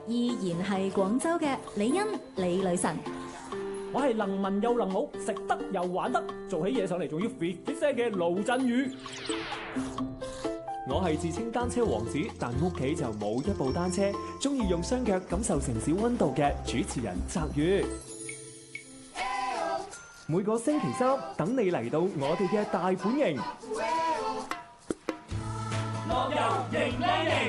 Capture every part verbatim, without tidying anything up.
依然係廣州嘅李欣李女神。 我係能文又能武，食得又玩得，做起嘢上嚟仲要 fit fit 聲嘅盧振宇。我係自稱單車王子，但屋企就冇一部單車，中意用雙腳感受城市溫度嘅主持人澤宇。每個星期三等你嚟到我哋嘅大本營，樂遊型靚型。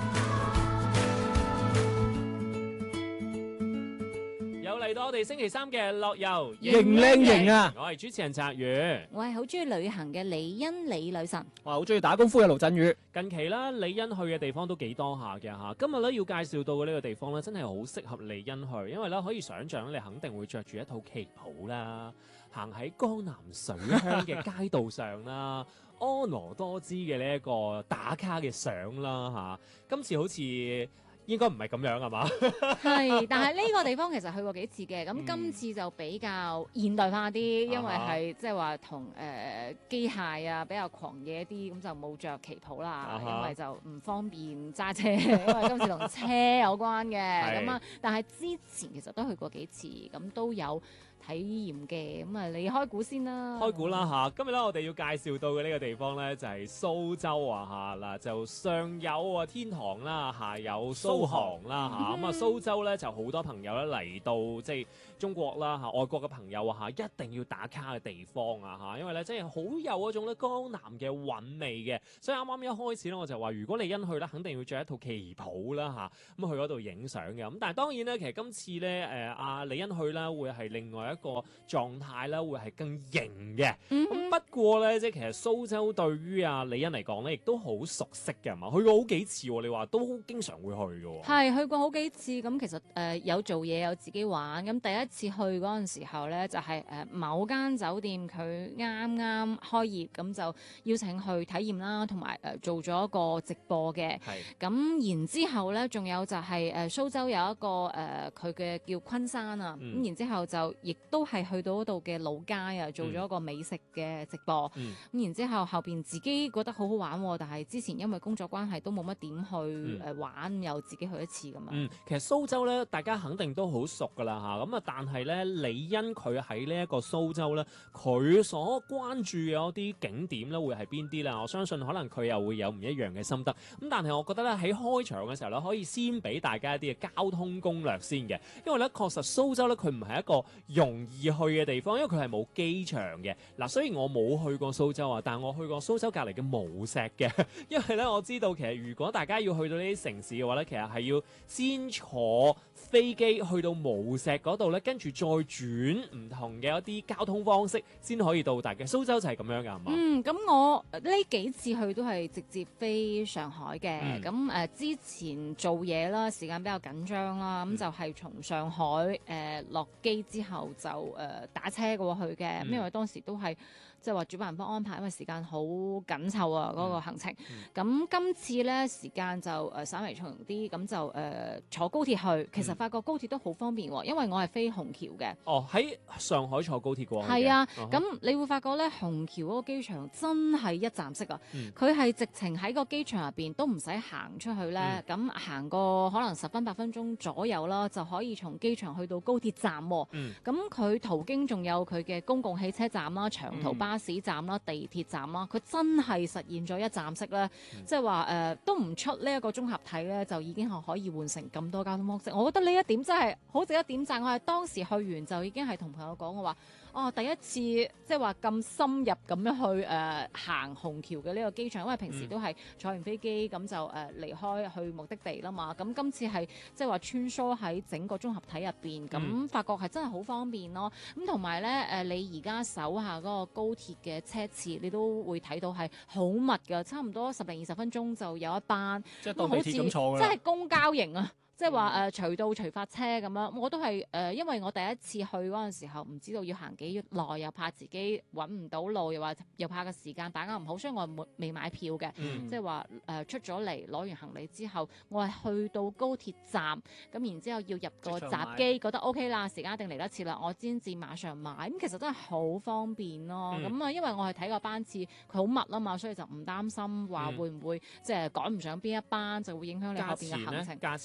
又嚟到我哋星期三嘅樂遊型靚型啊！ 我係主持人澤宇， 我係好中意旅行嘅李欣李女神。 我係好中意打功夫嘅盧振宇。 近期啦，李欣去嘅地方都幾多下嘅嚇。今日咧要介紹到嘅呢個地方咧，真係好適合李欣去，因為咧可以想像你肯定會着住一套旗袍啦，行喺江南水鄉嘅街道上啦，婀娜多姿嘅呢一個打卡嘅相啦嚇。今次好似應該唔係咁樣係嘛？ 係，但係呢個地方其實去過幾次嘅，咁今次就比較現代化啲，因為係即係話同誒機械啊比較狂野啲，咁就冇着旗袍啦，因為就唔方便揸車，因為今次同車有關嘅，咁啊，但係之前其實都去過幾次，咁都有體驗嘅，咁啊，你開估先啦。 開估啦嚇，今日咧我哋要介紹到嘅呢個地方咧就係蘇州啊嚇，嗱就上有啊天堂啦，下有蘇杭啦嚇，咁啊蘇州咧就好多朋友咧嚟到即係中國啦嚇，外國嘅朋友啊嚇，一定要打卡嘅地方啊嚇，因為咧真係好有嗰種咧江南嘅韻味嘅，所以啱啱一開始咧我就話，如果你一去咧，肯定要着一套旗袍啦嚇，咁去嗰度影相嘅，咁但係當然咧，其實今次咧誒阿李欣去咧會係另外一個狀態咧，會係更型嘅。咁、嗯、不過咧，即係其實蘇州對於阿李欣嚟講咧，亦都好熟悉嘅，係嘛？去過好幾次喎，你話都經常會去嘅。 係去過好幾次，咁其實誒、呃、有做嘢，有自己玩。咁第一次去嗰陣時候咧，就係、是、誒、呃、某間酒店佢啱啱開業，咁就邀請去體驗啦，同埋誒做咗一個直播嘅。係。咁然之後咧，仲有就係、是、誒、呃、蘇州有一個誒佢嘅叫昆山啊。咁、嗯、然之後就亦都係去到嗰度嘅老街啊，做咗一個美食嘅直播。咁、嗯、然之後後邊自己覺得好好玩，但係之前因為工作關係都冇乜點去誒玩，嗯、又自己去一次咁樣。 嗯，其實蘇州咧，大家肯定都好熟噶啦嚇。咁啊，但係咧，李欣佢喺呢一個蘇州咧，佢所關注嘅一啲景點咧，會係邊啲啦？我相信可能佢又會有唔一樣嘅心得。咁但係我覺得咧，喺開場嘅時候咧，可以先俾大家一啲嘅交通攻略先嘅，因為咧確實蘇州咧，佢唔係一個容易去嘅地方，因為佢係冇機場嘅。嗱，雖然我冇去過蘇州啊，但係我去過蘇州隔離嘅無錫嘅，因為咧我知道其實如果大家要去到呢啲城市嘅話咧，其實係要先坐飛機去到無錫嗰度咧，跟住再轉唔同嘅一啲交通方式先可以到達嘅。蘇州就係咁樣㗎，係嘛？ 嗯，咁我呢幾次去都係直接飛上海嘅。咁、嗯、誒、呃、之前做嘢啦，時間比較緊張啦，咁、嗯、就係從上海誒落機之後就誒、呃、打車過去嘅、嗯，因為當時都係即係話主辦方安排，因為時間好緊湊啊嗰、那個行程。咁、嗯、今次咧時間就誒稍微長啲，咁就誒、呃、坐高鐵去。其實發覺高鐵都好方便喎，因為我係飛虹橋嘅。 哦，喺上海坐高鐵過去嘅。 係啊，咁、uh-huh. 你會發覺咧，虹橋嗰個機場真係一站式啊！佢、嗯、係直情喺個機場入邊都唔使行出去咧，咁、嗯、行個可能十分八分鐘左右啦，就可以從機場去到高鐵站。咁、嗯、佢途經仲有佢嘅公共汽車站啦、長途巴士站啦、地鐵站啦，佢真係實現咗一站式咧，即係話誒都唔出呢一個綜合體咧，就已經係可以換成咁多交通方式。我覺得呢一點真係好值得點讚。我係當時去完就已經係同朋友講，我話哦，第一次即係話咁深入咁樣去誒、呃、行虹橋嘅呢個機場，因為平時都係坐完飛機咁、嗯、就誒、呃、離開去目的地啦嘛。咁今次係即係話穿梭喺整個綜合體入邊，咁、嗯、發覺係真係好方便咯。咁同埋咧誒，你而家手下嗰個高鐵嘅車次，你都會睇到係好密㗎，差唔多十零二十分鐘就有一班， 即係當地鐵咁坐㗎啦， 即係公交型啊！即係話誒隨到隨發車咁樣，我都係誒、呃，因為我第一次去嗰陣時候唔知道要行幾耐，又怕自己揾唔到路，又話又怕個時間把握唔好，所以我係未買票嘅。嗯、即係話誒出咗嚟攞完行李之後，我係去到高鐵站，咁然之後要入個閘機，覺得 O K 啦，時間一定嚟得切啦，我先至馬上買。咁其實真係好方便咯。咁、嗯、啊，因為我係睇個班次佢好密啊嘛，所以就唔擔心話會唔會、嗯、即係趕唔上邊一班，就會影響你後邊嘅行程。 價錢咧？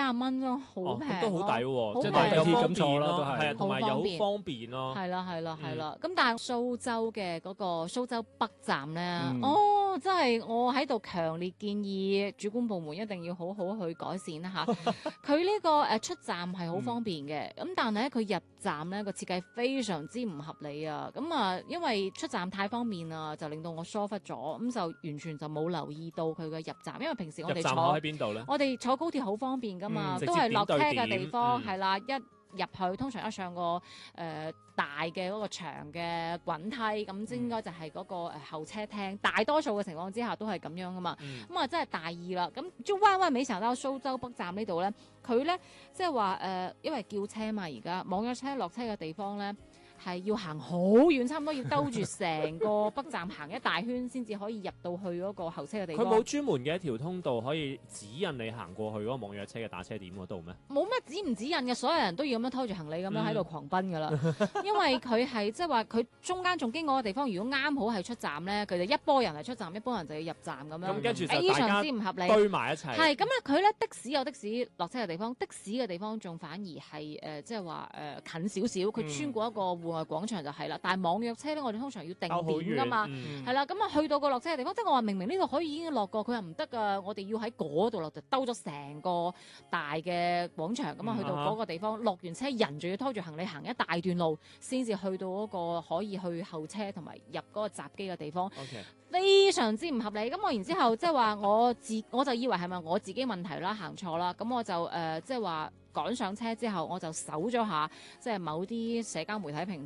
廿蚊咯，好平， 都好抵喎，即係地鐵又咁坐啦，都係啊， 係同埋又好方便咯。 係啦係啦係啦，咁但係蘇州嘅嗰個蘇州北站咧，哦，真係我喺度強烈建議主管部門一定要好好去改善啦嚇。佢呢個誒出站係好方便嘅，咁但係咧佢入站咧個設計非常之唔合理啊！咁啊，因為出站太方便啦，就令到我疏忽咗，咁就完全就冇留意到佢嘅入站，因為平時我哋坐喺邊度咧？ 我哋坐高鐵好方便噶嘛，都係落車嘅地方，係啦，一入去通常一上個誒、呃、大嘅嗰個長嘅滾梯，咁應該就係嗰個誒候車廳。大多數嘅情況之下都係咁樣噶嘛。咁啊、嗯、真係大意啦。咁就彎彎尾成到蘇州北站呢度咧，佢咧即係話誒，因為叫車嘛，而家網約車落車嘅地方咧。係要行好遠，差唔多要兜住成個北站行一大圈，先至可以入到去嗰個候車嘅地方。 佢冇專門嘅一條通道可以指引你行過去嗰個網約車嘅打車點嗰度咩？ 冇乜指唔指引嘅，所有人都要咁樣拖住行李咁樣喺度狂奔㗎啦。嗯、因為佢係即係話佢中間仲經過個地方，如果啱好係出站咧，佢就一波人係出站，一波人就要入站咁樣。 咁跟住就非常之唔合理， 堆埋一齊。 係咁咧，佢咧的士有的士落車嘅地方，的士嘅地方仲反而係誒即係話誒近少少，佢穿過一個戶外廣場就係啦。但係網約車咧，我哋通常要定點㗎嘛，係啦、嗯，咁啊去到個落車嘅地方，即係我話明明呢度可以已經落過，佢話唔得㗎，我哋要喺嗰度落，就兜咗成個大嘅廣場，咁啊、嗯、去到嗰個地方落完車，人仲要拖住行李行一大段路，先至去到嗰個可以去候車同埋入嗰個閘機嘅地方。Okay. 非常之唔合理，咁我然之後即係話我自我就以為係咪我自己問題啦，行錯啦，咁我就誒即係話趕上車之後，我就搜咗下即係某啲社交媒體平